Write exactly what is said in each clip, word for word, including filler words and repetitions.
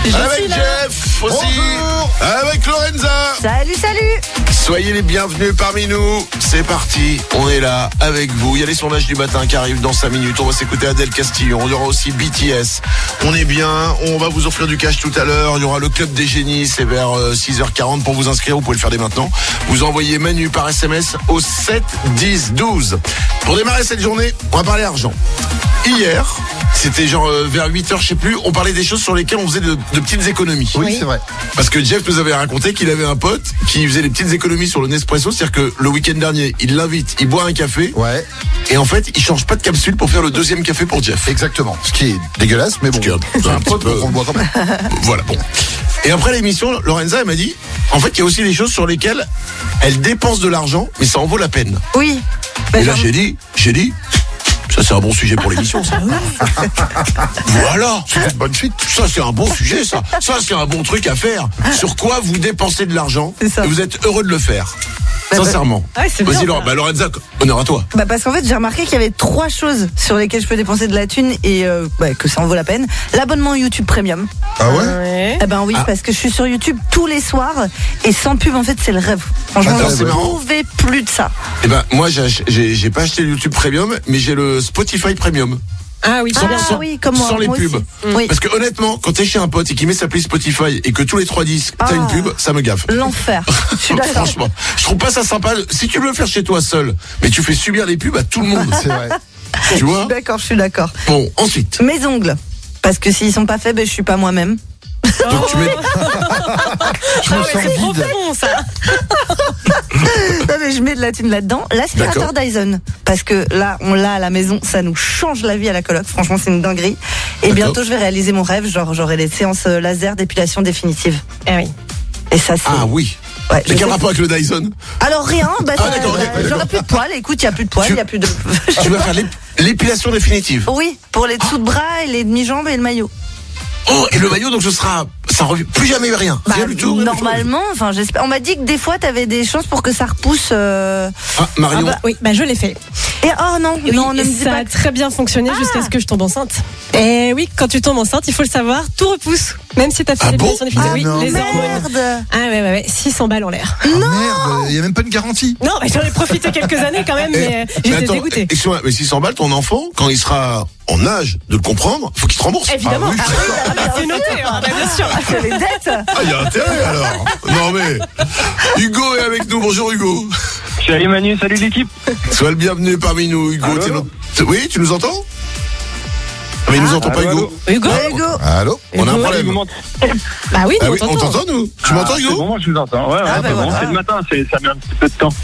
Avec Jeff aussi. Bonjour. Avec Lorenza. Salut, salut. Soyez les bienvenus parmi nous. C'est parti, on est là avec vous. Il y a les sondages du matin qui arrivent dans cinq minutes. On va s'écouter Adèle Castillon. Il y aura aussi B T S. On est bien, on va vous offrir du cash tout à l'heure. Il y aura le club des génies, c'est vers six heures quarante. Pour vous inscrire, vous pouvez le faire dès maintenant. Vous envoyez Manu par S M S au sept dix douze. Pour démarrer cette journée, on va parler argent. Hier, c'était genre euh, vers huit heures, je sais plus, on parlait des choses sur lesquelles on faisait de, de petites économies. Oui, c'est vrai. Parce que Jeff nous avait raconté qu'il avait un pote qui faisait des petites économies sur le Nespresso, c'est-à-dire que le week-end dernier, il l'invite, il boit un café, Ouais, et en fait, il change pas de capsule pour faire le deuxième café pour Jeff. exactement. Ce qui est dégueulasse, mais bon. Ce qui est un- C'est un un petit pote, peu- donc on le boit quand même. Voilà, bon. Et après l'émission, Lorenza, elle m'a dit, en fait, il y a aussi des choses sur lesquelles elle dépense de l'argent, mais ça en vaut la peine. Oui. Bah, Et là, j'ai- j'ai dit, j'ai dit, ça c'est un bon sujet pour l'émission, ça. Voilà, c'est une bonne suite. Ça c'est un bon sujet, ça. Ça c'est un bon truc à faire. Sur quoi vous dépensez de l'argent C'est ça. et vous êtes heureux de le faire. Bah, Sincèrement. bah, ouais, c'est bien, Vas-y, ça. Laure- bah, Lorenza, honneur à toi. Bah parce qu'en fait j'ai remarqué qu'il y avait trois choses sur lesquelles je peux dépenser de la thune et euh, bah, que ça en vaut la peine. L'abonnement YouTube Premium. Ah ouais? Ouais. Eh ben oui, Ah. parce que je suis sur YouTube tous les soirs et sans pub en fait c'est le rêve. Franchement, Attends, je c'est ne marrant. pouvais plus de ça. Eh ben, moi, j'ai, j'ai, j'ai pas acheté le YouTube Premium, mais j'ai le Spotify Premium. Ah oui, Sans- c'est bien. sans- oui, comme moi, sans les moi pubs. aussi. Oui. Parce que honnêtement, quand t'es chez un pote et qu'il met sa playlist Spotify et que tous les trois disques, t'as Ah. une pub, ça me gaffe. L'enfer. Je suis d'accord. Franchement, je trouve pas ça sympa. Si tu veux le faire chez toi seul, mais tu fais subir les pubs à tout le monde. C'est vrai. Tu vois? D'accord, je suis d'accord. Bon, ensuite. Mes ongles. Parce que s'ils sont pas faits, ben je suis pas moi-même. Donc tu mets. Je me Ah ouais, sens c'est trop vide. bon ça. Non, mais je mets de la thune là-dedans. L'aspirateur Dyson. Parce que là, on l'a à la maison, ça nous change la vie à la coloc. Franchement, c'est une dinguerie. Et D'accord. bientôt, je vais réaliser mon rêve. Genre, j'aurai des séances euh, laser d'épilation définitive. Ah oui. Et ça, c'est. Ah oui. Ouais, Mais je quel sais- rapport avec le Dyson? Alors, rien. Bah, Ah, ça- d'accord, ok, bah, d'accord. j'aurai plus de poils. Écoute, il n'y a plus de poils, il Tu- n'y a plus de. Tu vas faire l'ép- l'épilation définitive. Oui, pour les dessous de bras et les demi-jambes et le maillot. Oh, et le maillot, donc ce sera. Ça revient. Plus jamais rien. Bah, Rien du tout. rien du tout. normalement, enfin, j'espère. On m'a dit que des fois, t'avais des chances pour que ça repousse. euh, Ah, Marion. Ah bah, Oui, bah je l'ai fait. Et oh non, Oui, non, ne et me dis ça pas. a que- très bien fonctionné jusqu'à ce que je tombe enceinte. Et oui, quand tu tombes enceinte, il faut le savoir, tout repousse. Même si t'as fait Ah des bon dépilations définitives. Ah oui, non. les hormones. Merde. Ah ouais, ouais, ouais, six cents balles en l'air. Ah, merde, il n'y a même pas une garantie. Non, mais j'en ai profité quelques années quand même, Eh, mais euh, mais j'étais attends, dégoûtée. excuse-moi, mais six cents balles, ton enfant, quand il sera en âge de le comprendre, faut qu'il te rembourse. Évidemment. Ah oui, Ah bah, c'est noté, hein, bah, bien sûr. Ah, c'est les dettes. Ah, il y a intérêt alors. Non mais. Hugo est avec nous. Bonjour Hugo. Salut Manu, salut l'équipe. Sois le bienvenu parmi nous, Hugo. Allô, T'es allô notre- Oui, tu nous entends? Ah, mais il nous entend pas, allô, Hugo. Hugo. Ouais, Hugo. Allô? On a un Hugo, problème. Vous m'entendez? Bah oui, Ah on oui, on t'entend. t'entend nous. Tu m'entends, Ah, Hugo? c'est bon, moi je vous entends. Ouais, ouais, Ah, bah c'est bon. voilà. C'est le matin, c'est, ça met un petit peu de temps.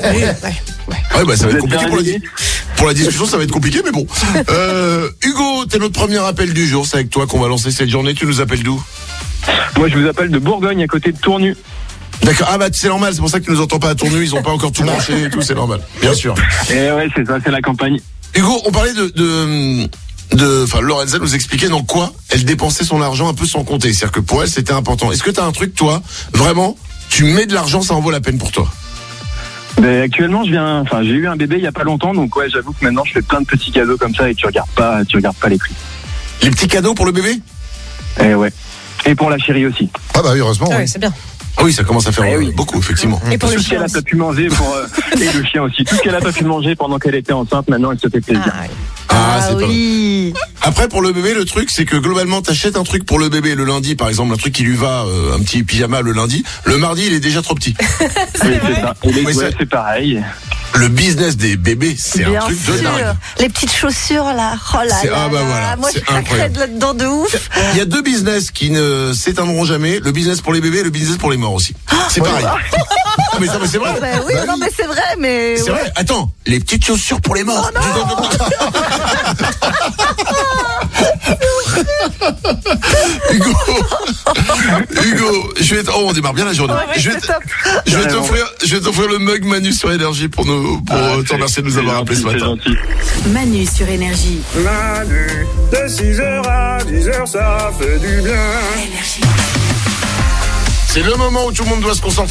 Ouais, bah ça va Vous être êtes bien compliqué pour la, réveillés pour la discussion, ça va être compliqué, mais bon. Euh, Hugo, t'es notre premier appel du jour. C'est avec toi qu'on va lancer cette journée. Tu nous appelles d'où? Moi je vous appelle de Bourgogne, à côté de Tournu. D'accord. Ah bah c'est normal. C'est pour ça que tu nous entends pas à Tournu. Ils ont pas encore tout branché et tout. C'est normal. Bien sûr. Et ouais, c'est ça, c'est la campagne. Hugo, on parlait de, de, de, enfin, Lorenza nous expliquait dans quoi elle dépensait son argent un peu sans compter. C'est-à-dire que pour elle, c'était important. Est-ce que t'as un truc, toi, vraiment, tu mets de l'argent, ça en vaut la peine pour toi? Ben, actuellement, je viens, enfin, j'ai eu un bébé il y a pas longtemps, donc ouais, j'avoue que maintenant je fais plein de petits cadeaux comme ça et tu regardes pas, tu regardes pas les prix. Les petits cadeaux pour le bébé? Et ouais. Et pour la chérie aussi. Ah bah oui, heureusement. Ah oui. ouais, c'est bien. Ah oui, ça commence à faire Eh euh, oui. beaucoup, effectivement. Et pour Tout le ce qu'elle chien a pas aussi. pu manger pour euh, et le chien aussi. Tout ce qu'elle a pas pu manger pendant qu'elle était enceinte, maintenant elle se fait plaisir. Ah, ouais. Ah, c'est pas mal. oui. Après, pour le bébé, le truc, c'est que globalement, t'achètes un truc pour le bébé le lundi, par exemple, un truc qui lui va, euh, un petit pyjama le lundi. Le mardi, il est déjà trop petit. Oui, c'est ça. Et les Oui, jouets, c'est- c'est pareil. Le business des bébés, c'est un Bien truc de sûr. dingue. Les petites chaussures là. Oh là C'est- là. ah bah là. voilà, Moi, je c'est craquerais incroyable. de là-dedans de ouf. Il y a deux business qui ne s'éteindront jamais. Le business pour les bébés et le business pour les morts aussi. C'est pareil. Ah, mais ça, mais c'est vrai. Bah oui, non, mais c'est vrai, mais. C'est ouais. vrai. Attends, les petites chaussures pour les morts. Hugo, Hugo, je vais. t- Oh, on démarre bien la journée. Ouais, je vais, c'est t- top. je vais t'offrir, je vais t'offrir le mug Manu sur Énergie pour nous, pour Ah, euh, te remercier de nous c'est avoir appelé ce gentil, matin. c'est gentil. Manu sur Énergie. Manu, de six heures à dix heures, ça fait du bien. Énergie. C'est le moment où tout le monde doit se concentrer.